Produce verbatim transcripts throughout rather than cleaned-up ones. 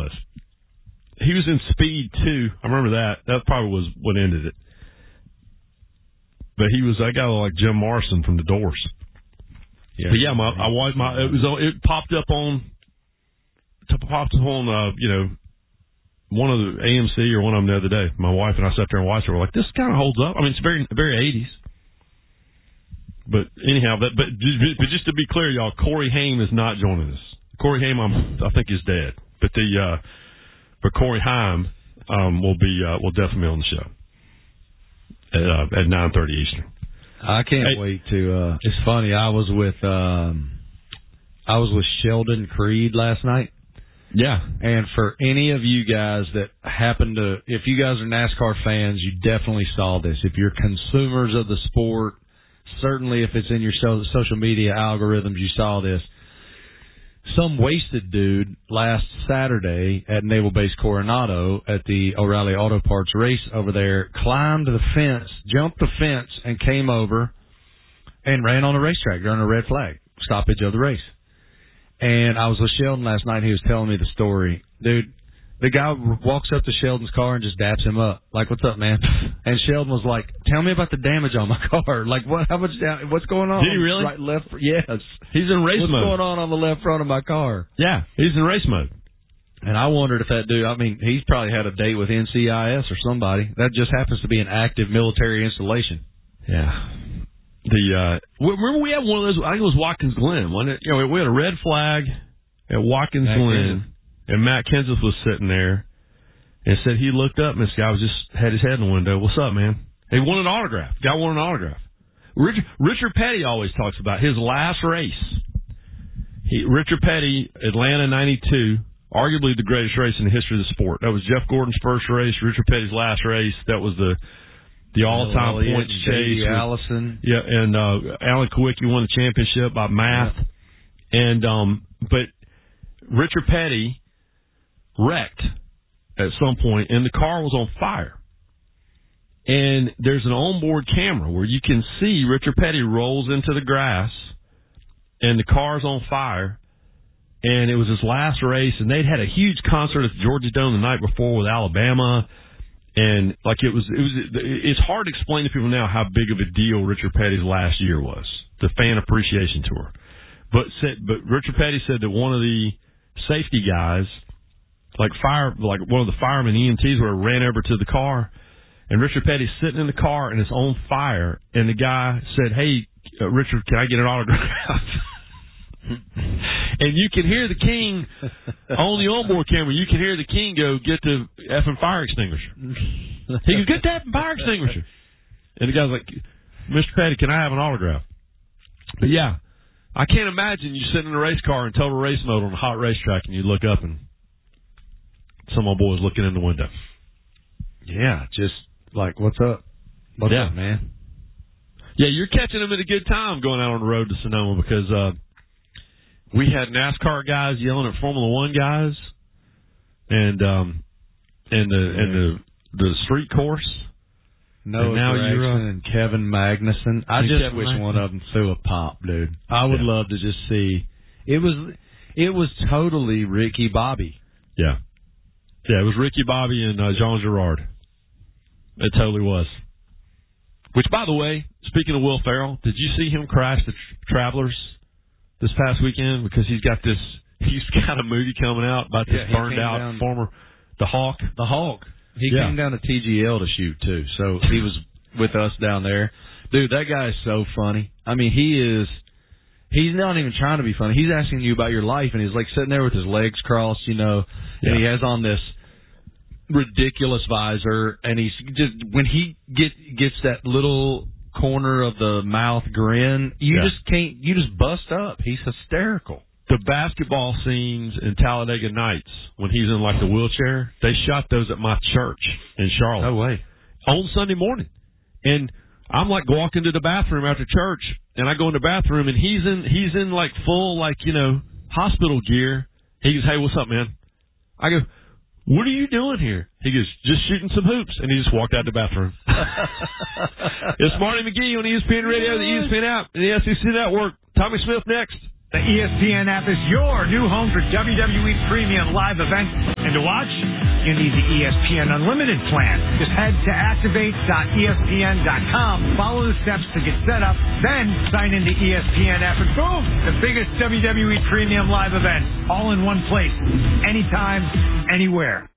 was. He was in Speed two. I remember that. That probably was what ended it. But he was, I got like Jim Morrison from the Doors. Yeah, but yeah, my, I watched my, it was, it popped up on, it popped up on, uh, you know, one of the A M C or one of them the other day. My wife and I sat there and watched it. We're like, this kind of holds up. I mean, it's very, very eighties. But anyhow, but, but, but just to be clear, y'all, Corey Haim is not joining us. Corey Haim, I'm, I think, is dead. But the, uh, but Corey Haim, um, will be, uh, will definitely be on the show at, uh, at nine thirty Eastern. I can't hey. wait to, uh, it's funny. I was with, um, I was with Sheldon Creed last night. Yeah. And for any of you guys that happen to, if you guys are NASCAR fans, you definitely saw this. If you're consumers of the sport, certainly if it's in your social media algorithms, you saw this. Some wasted dude last Saturday at Naval Base Coronado at the O'Reilly Auto Parts race over there climbed the fence, jumped the fence, and came over and ran on the racetrack during a red flag stoppage of the race. And I was with Sheldon last night. He was telling me the story. Dude, the guy walks up to Sheldon's car and just daps him up. Like, what's up, man? And Sheldon was like, tell me about the damage on my car. Like, what? How much? What's going on? Did he really? Right, left. Yes. He's in race what's mode. What's going on on the left front of my car? Yeah, he's in race mode. And I wondered if that dude, I mean, he's probably had a date with N C I S or somebody. That just happens to be an active military installation. Yeah. The uh, remember we had one of those. I think it was Watkins Glen. Wasn't it? You know, we had a red flag at Watkins Matt Glen, Kenseth. and Matt Kenseth was sitting there, and said he looked up, and this guy was just had his head in the window. What's up, man? He wanted an autograph. Guy wanted an autograph. Richard, Richard Petty always talks about his last race. He, Richard Petty, Atlanta ninety-two, arguably the greatest race in the history of the sport. That was Jeff Gordon's first race. Richard Petty's last race. That was the The all-time Elliott, points chase. With, Allison. Yeah, and uh, Alan Kawicki won the championship by math. Yeah. And um, but Richard Petty wrecked at some point, and the car was on fire. And there's an onboard camera where you can see Richard Petty rolls into the grass, and the car's on fire. And it was his last race, and they'd had a huge concert at the Georgia Dome the night before with Alabama. And like it was, it was, it's hard to explain to people now how big of a deal Richard Petty's last year was, the fan appreciation tour. But said, but Richard Petty said that one of the safety guys, like fire, like one of the firemen E M Ts, were ran over to the car, and Richard Petty's sitting in the car and it's on fire, and the guy said, "Hey, uh, Richard, can I get an autograph?" And you can hear the King on the onboard camera. You can hear the King go, "Get the effing fire extinguisher." He goes, "Get the effing fire extinguisher." And the guy's like, "Mister Petty, can I have an autograph?" But yeah, I can't imagine you sitting in a race car in total race mode on a hot racetrack, and you look up and some old boy's looking in the window. Yeah, just like, "What's up? What's yeah. up, man?" Yeah, you're catching them at a good time going out on the road to Sonoma because. uh We had NASCAR guys yelling at Formula One guys, and um, and the and the the street course. Noah Gragson uh, and Kevin Magnuson. I just Kevin wish Magnuson. one of them threw a pop, dude. I would yeah. love to just see. It was it was totally Ricky Bobby. Yeah, yeah, it was Ricky Bobby and uh, Jean Girard. It totally was. Which, by the way, speaking of Will Ferrell, did you see him crash the tra- Travelers? This past weekend, because he's got this, he's got a movie coming out about this yeah, burned out down, former, the Hawk. The Hawk. He yeah. came down to T G L to shoot, too. So he was with us down there. Dude, that guy is so funny. I mean, he is, he's not even trying to be funny. He's asking you about your life, and he's like sitting there with his legs crossed, you know, and yeah. he has on this ridiculous visor, and he's just, when he get, gets that little corner of the mouth grin, you yeah. just can't, you just bust up. He's hysterical. The basketball scenes in Talladega Nights, when he's in like the wheelchair, they shot those at my church in Charlotte. No way. On Sunday morning. And I'm like walking to the bathroom after church, and I go in the bathroom, and he's in, he's in like full, like, you know, hospital gear. He goes, "Hey, what's up, man?" I go, "What are you doing here?" He goes, "Just shooting some hoops." And he just walked out the bathroom. It's Marty McGee on E S P N Radio, the E S P N app, and the S E C Network. Tommy Smith next. The E S P N app is your new home for W W E premium live events and to watch? You need the E S P N Unlimited plan. Just head to activate dot E S P N dot com, follow the steps to get set up, then sign into E S P N app, and boom, the biggest W W E Premium live event, all in one place, anytime, anywhere.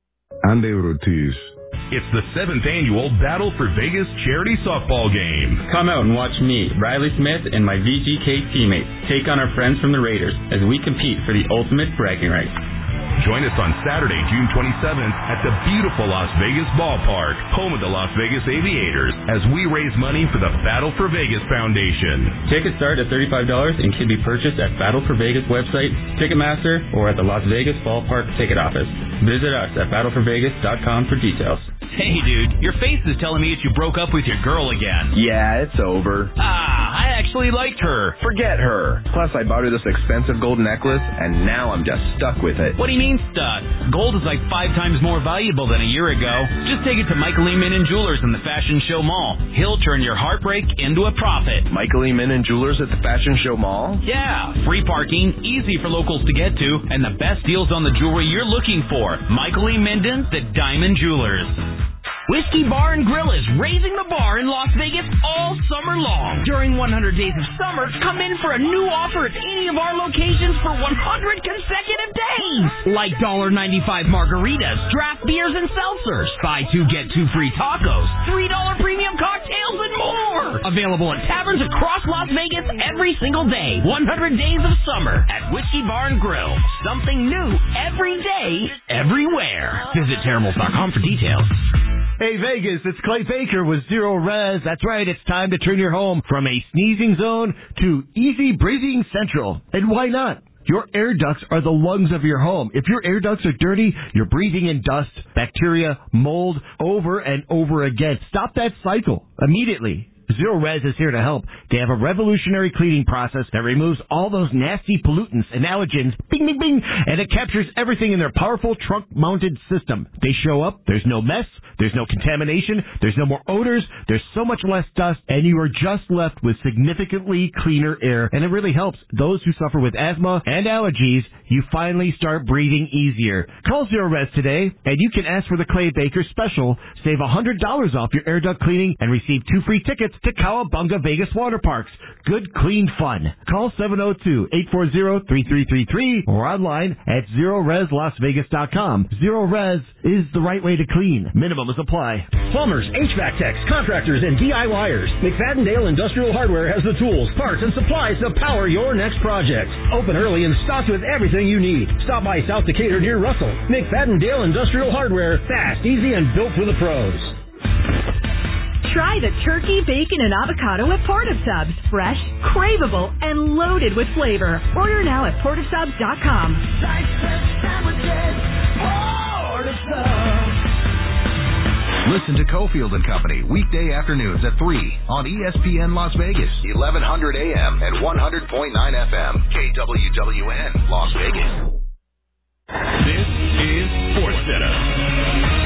I'm David Ortiz. It's the seventh annual Battle for Vegas charity softball game. Come out and watch me, Riley Smith, and my V G K teammates take on our friends from the Raiders as we compete for the ultimate bragging rights. Join us on Saturday, June twenty-seventh at the beautiful Las Vegas Ballpark, home of the Las Vegas Aviators, as we raise money for the Battle for Vegas Foundation. Tickets start at thirty-five dollars and can be purchased at Battle for Vegas website, Ticketmaster, or at the Las Vegas Ballpark ticket office. Visit us at battle for vegas dot com for details. Hey, dude, your face is telling me that you broke up with your girl again. Yeah, it's over. Ah, I actually liked her. Forget her. Plus, I bought her this expensive gold necklace, and now I'm just stuck with it. What do you mean stuck? Gold is like five times more valuable than a year ago. Just take it to Michael E. Minnan Jewelers in the Fashion Show Mall. He'll turn your heartbreak into a profit. Michael E. Minnan Jewelers at the Fashion Show Mall? Yeah, free parking, easy for locals to get to, and the best deals on the jewelry you're looking for. Michael E. Minden, the Diamond Jewelers. Whiskey Bar and Grill is raising the bar in Las Vegas all summer long. During one hundred days of summer, come in for a new offer at any of our locations for one hundred consecutive days. Like one ninety-five margaritas, draft beers, and seltzers. Buy two, get two free tacos, three dollars premium cocktails, and more. Available at taverns across Las Vegas every single day. one hundred days of summer at Whiskey Bar and Grill. Something new every day, everywhere. Visit Terramals dot com for details. Hey, Vegas, it's Clay Baker with Zero Res. That's right, it's time to turn your home from a sneezing zone to easy breathing central. And why not? Your air ducts are the lungs of your home. If your air ducts are dirty, you're breathing in dust, bacteria, mold over and over again. Stop that cycle immediately. Zero Res is here to help. They have a revolutionary cleaning process that removes all those nasty pollutants and allergens, bing, bing, bing, and it captures everything in their powerful trunk-mounted system. They show up, there's no mess, there's no contamination, there's no more odors, there's so much less dust, and you are just left with significantly cleaner air, and it really helps those who suffer with asthma and allergies. You finally start breathing easier. Call Zero Res today, and you can ask for the Clay Baker special. Save one hundred dollars off your air duct cleaning and receive two free tickets to Cowabunga Vegas Water Parks. Good, clean fun. Call seven oh two, eight four zero, three three three three or online at zero res las vegas dot com. Zero Res is the right way to clean. Minimums apply. Plumbers, H V A C techs, contractors, and DIYers. McFadden-Dale Industrial Hardware has the tools, parts, and supplies to power your next project. Open early and stocked with everything you need. Stop by South Decatur near Russell. McFadden-Dale Industrial Hardware. Fast, easy, and built for the pros. Try the turkey, bacon, and avocado at Port of Subs. Fresh, craveable, and loaded with flavor. Order now at port of subs dot com. Listen to Cofield and Company weekday afternoons at three on E S P N Las Vegas, eleven hundred A M and one hundred point nine F M, K W W N, Las Vegas. This is SportsCenter.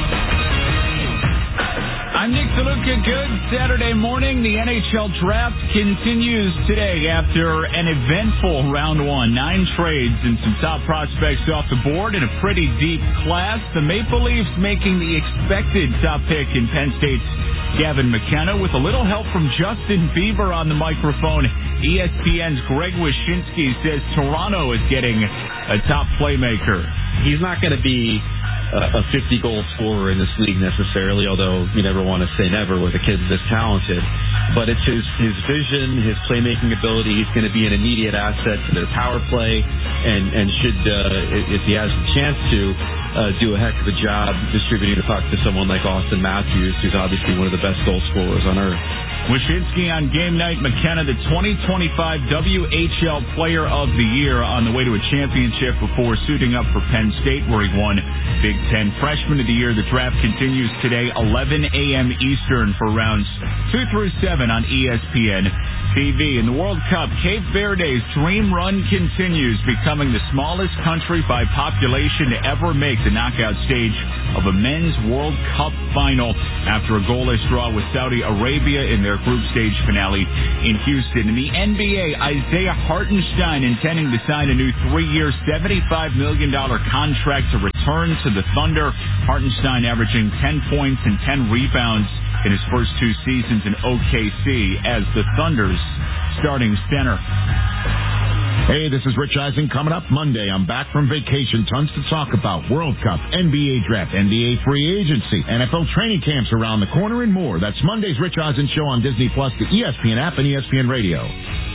I'm Nick DeLuca. Good Saturday morning. The N H L draft continues today after an eventful round one. Nine trades and some top prospects off the board in a pretty deep class. The Maple Leafs making the expected top pick in Penn State's Gavin McKenna with a little help from Justin Bieber on the microphone. E S P N's Greg Wyshynski says Toronto is getting a top playmaker. He's not going to be a fifty-goal scorer in this league necessarily, although you never want to say never with a kid this talented. But it's his, his vision, his playmaking ability. He's going to be an immediate asset to their power play, and, and should, uh, if he has the chance to, uh, do a heck of a job distributing the puck to someone like Austin Matthews, who's obviously one of the best goal scorers on earth. Wyshynski on game night. McKenna, the twenty twenty-five W H L Player of the Year, on the way to a championship before suiting up for Penn State, where he won Big Ten Freshman of the Year. The draft continues today, eleven A M Eastern, for rounds two through seven on E S P N T V. In the World Cup, Cape Verde's dream run continues, becoming the smallest country by population to ever make the knockout stage of a men's World Cup final. after a goalless draw with Saudi Arabia in their group stage finale in Houston. In the N B A, Isaiah Hartenstein intending to sign a new three-year, seventy-five million dollars contract to return to the Thunder. Hartenstein averaging ten points and ten rebounds in his first two seasons in O K C as the Thunder's starting center. Hey, this is Rich Eisen. Coming up Monday, I'm back from vacation. Tons to talk about. World Cup, N B A Draft, N B A Free Agency, N F L training camps around the corner, and more. That's Monday's Rich Eisen Show on Disney Plus, the E S P N app, and E S P N Radio.